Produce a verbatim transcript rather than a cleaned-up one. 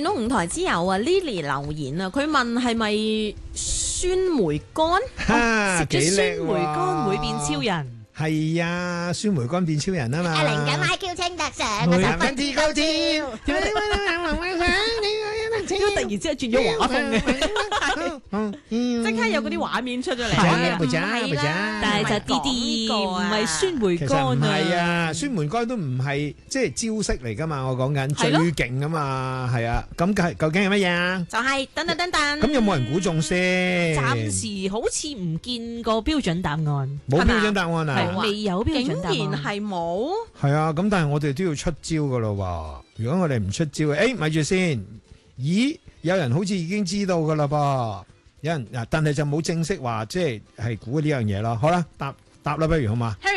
到五台之友啊 Lily 留言啊，佢問係咪酸梅乾？ 哈， 食咗幾叻酸梅乾會變超喎！ 人。 係啊，酸梅乾變超人啊嘛！ 阿玲咁 I Q 稱得上，我每十分之高超， 點解突然之間轉咗畫風嘅？ 即刻有嗰啲畫面出咗嚟。 係啊唔唔係係啦， 但係就啲啲唔係酸梅其實乾唔係啊！ 啊，酸梅乾都唔係即係招式嚟噶嘛，我講緊最係咯勁啊嘛，係啊，咁究究竟係乜嘢啊？ 就係等等等等。 咁有冇人估中先？ 暫時好似唔見個標準答案， 冇標準答案啊！ 係未有標竟準答案。 然係冇？ 係啊，咁但係我哋都要出招噶咯喎。如果我哋唔出招，誒，咪住先。咦，有人好似已經知道噶啦噃。有人嗱，但係就冇正式話即係係估呢樣嘢咯。好啦，答答啦，不如好嘛？